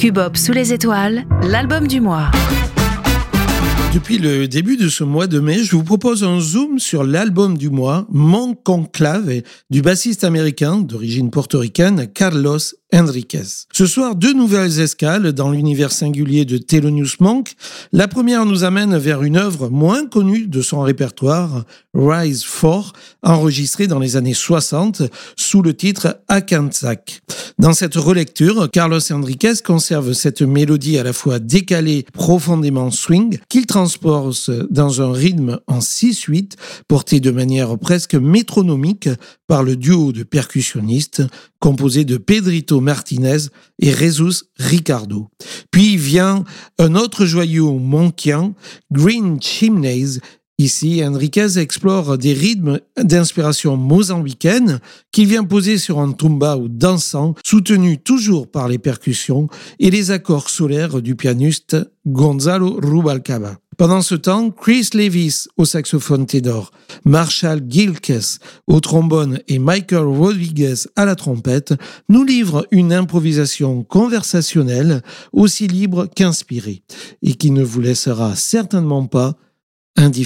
Cubop sous les étoiles, l'album du mois. Depuis le début de ce mois de mai, je vous propose un zoom sur l'album du mois, Mon Conclave, du bassiste américain d'origine portoricaine Carlos Enriquez. Ce soir, 2 nouvelles escales dans l'univers singulier de Thelonious Monk. La première nous amène vers une œuvre moins connue de son répertoire, Rise 4, enregistrée dans les années 60 sous le titre Akansak. Dans cette relecture, Carlos Enriquez conserve cette mélodie à la fois décalée, profondément swing, qu'il transpose dans un rythme en 6/8, porté de manière presque métronomique par le duo de percussionnistes composé de Pedrito Martinez et Jesus Ricardo. Puis vient un autre joyau monkien, Green Chimneys. Ici, Enriquez explore des rythmes d'inspiration mozambicaine qu'il vient poser sur un tumbao dansant, soutenu toujours par les percussions et les accords solaires du pianiste Gonzalo Rubalcaba. Pendant ce temps, Chris Levis au saxophone ténor, Marshall Gilkes au trombone et Michael Rodriguez à la trompette nous livrent une improvisation conversationnelle aussi libre qu'inspirée et qui ne vous laissera certainement pas indifférent.